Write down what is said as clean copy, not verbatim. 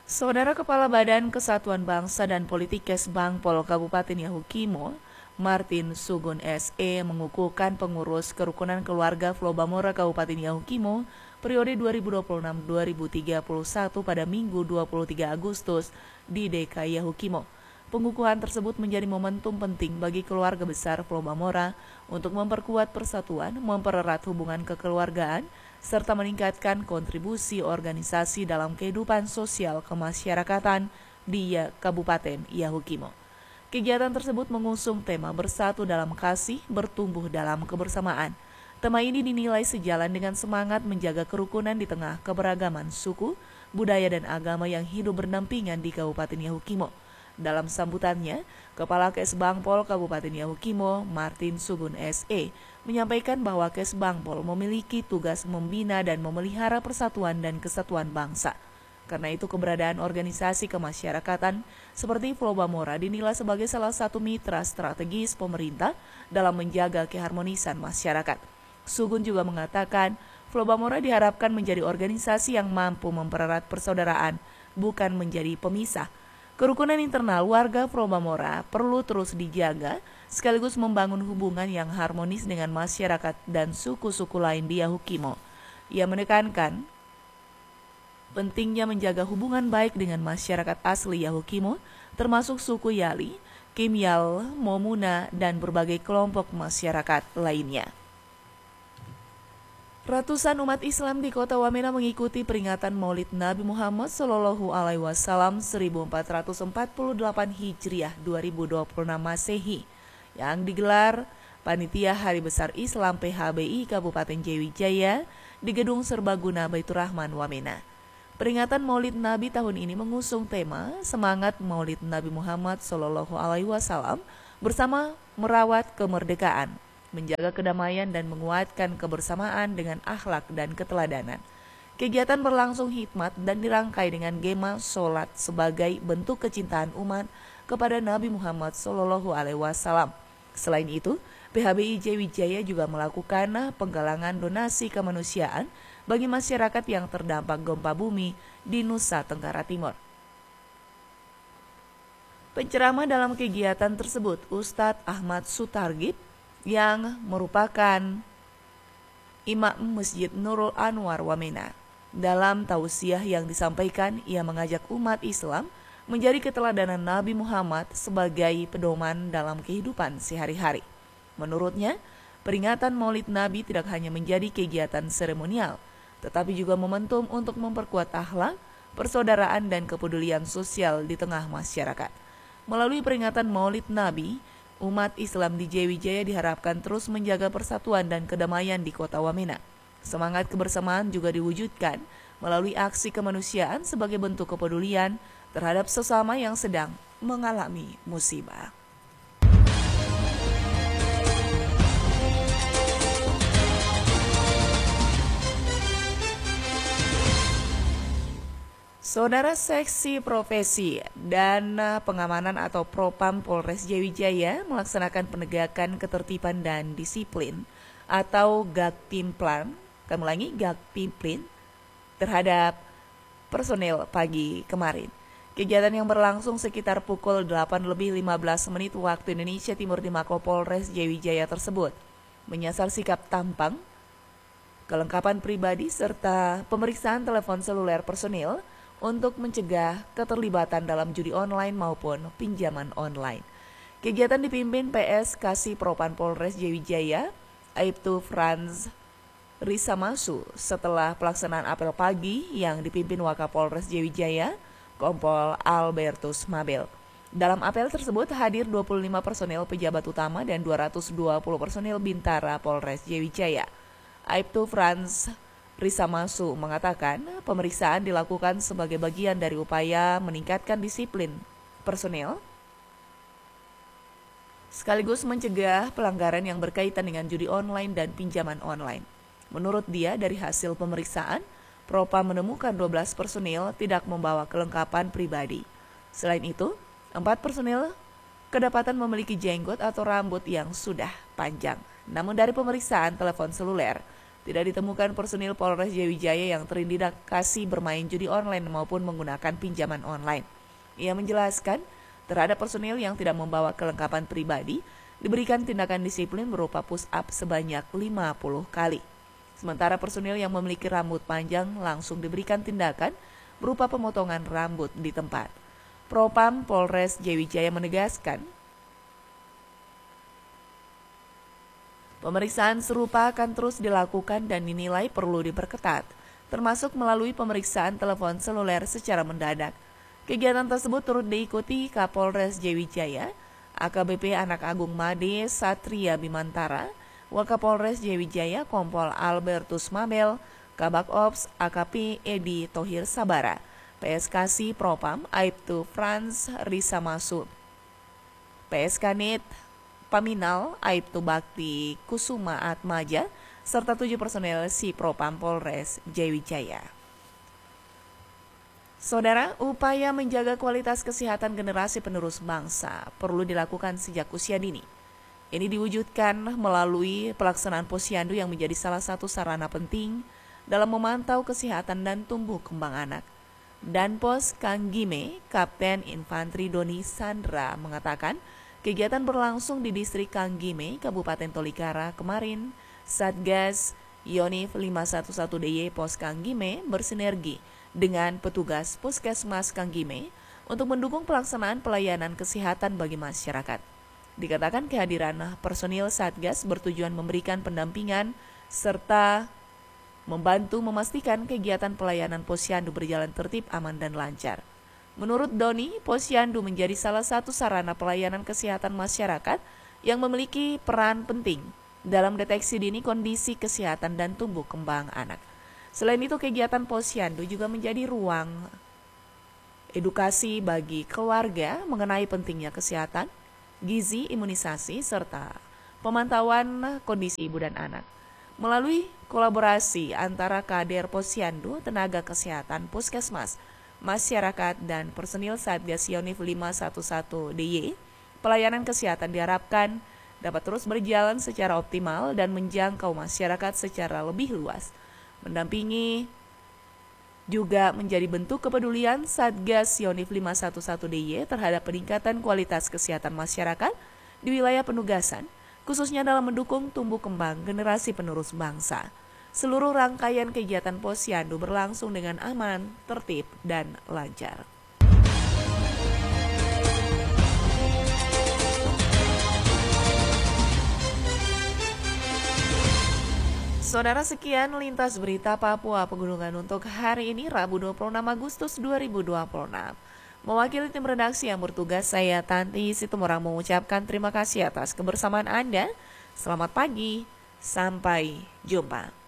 Saudara Kepala Badan Kesatuan Bangsa dan Politikes Bangpol Kabupaten Yahukimo, Martin Sugun SE mengukuhkan pengurus Kerukunan Keluarga Flobamora Kabupaten Yahukimo periode 2026-2031 pada Minggu 23 Agustus di DKI Yahukimo. Pengukuhan tersebut menjadi momentum penting bagi keluarga besar Flobamora untuk memperkuat persatuan, mempererat hubungan kekeluargaan, serta meningkatkan kontribusi organisasi dalam kehidupan sosial kemasyarakatan di Kabupaten Yahukimo. Kegiatan tersebut mengusung tema Bersatu dalam Kasih, Bertumbuh dalam Kebersamaan. Tema ini dinilai sejalan dengan semangat menjaga kerukunan di tengah keberagaman suku, budaya dan agama yang hidup berdampingan di Kabupaten Yahukimo. Dalam sambutannya, Kepala Kes Bangpol Kabupaten Yahukimo, Martin Sugun SE, menyampaikan bahwa Kes Bangpol memiliki tugas membina dan memelihara persatuan dan kesatuan bangsa. Karena itu keberadaan organisasi kemasyarakatan seperti Flobamora dinilai sebagai salah satu mitra strategis pemerintah dalam menjaga keharmonisan masyarakat. Sugun juga mengatakan, Flobamora diharapkan menjadi organisasi yang mampu mempererat persaudaraan, bukan menjadi pemisah. Kerukunan internal warga Flobamora perlu terus dijaga, sekaligus membangun hubungan yang harmonis dengan masyarakat dan suku-suku lain di Yahukimo. Ia menekankan pentingnya menjaga hubungan baik dengan masyarakat asli Yahukimo, termasuk suku Yali, Kimyal, Momuna, dan berbagai kelompok masyarakat lainnya. Ratusan umat Islam di kota Wamena mengikuti peringatan Maulid Nabi Muhammad Shallallahu Alaihi Wasallam 1448 Hijriah 2026 Masehi yang digelar Panitia Hari Besar Islam PHBI Kabupaten Jayawijaya di Gedung Serbaguna Baitur Rahman Wamena. Peringatan Maulid Nabi tahun ini mengusung tema Semangat Maulid Nabi Muhammad Shallallahu Alaihi Wasallam bersama merawat kemerdekaan, menjaga kedamaian dan menguatkan kebersamaan dengan akhlak dan keteladanan. Kegiatan berlangsung hikmat dan dirangkai dengan gema sholat sebagai bentuk kecintaan umat kepada Nabi Muhammad Shallallahu Alaihi Wasallam. Selain itu, PHBI Jayawijaya juga melakukan penggalangan donasi kemanusiaan bagi masyarakat yang terdampak gempa bumi di Nusa Tenggara Timur. Penceramah dalam kegiatan tersebut Ustadz Ahmad Sutargib yang merupakan Imam Masjid Nurul Anwar Wamena. Dalam tausiah yang disampaikan, ia mengajak umat Islam menjadi keteladanan Nabi Muhammad sebagai pedoman dalam kehidupan sehari-hari. Menurutnya, peringatan Maulid Nabi tidak hanya menjadi kegiatan seremonial, tetapi juga momentum untuk memperkuat akhlak, persaudaraan dan kepedulian sosial di tengah masyarakat. Melalui peringatan Maulid Nabi, umat Islam di Jayawijaya diharapkan terus menjaga persatuan dan kedamaian di kota Wamena. Semangat kebersamaan juga diwujudkan melalui aksi kemanusiaan sebagai bentuk kepedulian terhadap sesama yang sedang mengalami musibah. Saudara, Seksi Profesi dan Pengamanan atau Propam Polres Jayawijaya melaksanakan penegakan ketertiban dan disiplin atau Gaktimplan, Gaktimplan terhadap personel pagi kemarin. Kegiatan yang berlangsung sekitar pukul 8:15 waktu Indonesia Timur di Mako Polres Jayawijaya tersebut menyasar sikap tampang, kelengkapan pribadi serta pemeriksaan telepon seluler personil untuk mencegah keterlibatan dalam judi online maupun pinjaman online. Kegiatan dipimpin PS Kasih Propan Polres Jayawijaya, Aibtu Franz Risamasu, setelah pelaksanaan apel pagi yang dipimpin Wakapolres Jayawijaya, Kompol Albertus Mabel. Dalam apel tersebut hadir 25 personel pejabat utama dan 220 personel Bintara Polres Jayawijaya. Aibtu Franz Risamasu mengatakan pemeriksaan dilakukan sebagai bagian dari upaya meningkatkan disiplin personel sekaligus mencegah pelanggaran yang berkaitan dengan judi online dan pinjaman online. Menurut dia, dari hasil pemeriksaan, Propam menemukan 12 personel tidak membawa kelengkapan pribadi. Selain itu, 4 personel kedapatan memiliki jenggot atau rambut yang sudah panjang. Namun dari pemeriksaan telepon seluler, Tidak ditemukan personil Polres Jayawijaya yang terindikasi bermain judi online maupun menggunakan pinjaman online. Ia menjelaskan, terhadap personil yang tidak membawa kelengkapan pribadi, diberikan tindakan disiplin berupa push-up sebanyak 50 kali. Sementara personil yang memiliki rambut panjang langsung diberikan tindakan berupa pemotongan rambut di tempat. Propam Polres Jayawijaya menegaskan, pemeriksaan serupa akan terus dilakukan dan dinilai perlu diperketat, termasuk melalui pemeriksaan telepon seluler secara mendadak. Kegiatan tersebut turut diikuti Kapolres Jayawijaya, AKBP Anak Agung Made Satria Bimantara, Wakapolres Jayawijaya Kompol Albertus Mabel, Kabak Ops AKP Edi Tohir Sabara, PSKC Propam Aibtu Franz Risa Masud, PSKNIT Paminal Aibtu Bakti Kusuma Atmaja, serta 7 personel si Propam Polres Jayawijaya. Saudara, upaya menjaga kualitas kesehatan generasi penerus bangsa perlu dilakukan sejak usia dini. Ini diwujudkan melalui pelaksanaan posyandu yang menjadi salah satu sarana penting dalam memantau kesehatan dan tumbuh kembang anak. Danpos Kanggime, Kapten Infantri Doni Sandra mengatakan, kegiatan berlangsung di distrik Kanggime, Kabupaten Tolikara kemarin. Satgas Yonif 511DY Pos Kanggime bersinergi dengan petugas Puskesmas Kanggime untuk mendukung pelaksanaan pelayanan kesehatan bagi masyarakat. Dikatakan kehadiran personil Satgas bertujuan memberikan pendampingan serta membantu memastikan kegiatan pelayanan posyandu berjalan tertib, aman, dan lancar. Menurut Doni, posyandu menjadi salah satu sarana pelayanan kesehatan masyarakat yang memiliki peran penting dalam deteksi dini kondisi kesehatan dan tumbuh kembang anak. Selain itu, kegiatan posyandu juga menjadi ruang edukasi bagi keluarga mengenai pentingnya kesehatan, gizi, imunisasi, serta pemantauan kondisi ibu dan anak. Melalui kolaborasi antara kader posyandu, tenaga kesehatan puskesmas, masyarakat, dan personil Satgas Yonif 511DY, pelayanan kesehatan diharapkan dapat terus berjalan secara optimal dan menjangkau masyarakat secara lebih luas. Mendampingi juga menjadi bentuk kepedulian Satgas Yonif 511DY terhadap peningkatan kualitas kesehatan masyarakat di wilayah penugasan, khususnya dalam mendukung tumbuh kembang generasi penerus bangsa. Seluruh rangkaian kegiatan posyandu berlangsung dengan aman, tertib, dan lancar. Saudara, sekian lintas berita Papua Pegunungan untuk hari ini, Rabu 26 Agustus 2026. Mewakili tim redaksi yang bertugas, saya Tanti Situmorang mengucapkan terima kasih atas kebersamaan Anda. Selamat pagi, sampai jumpa.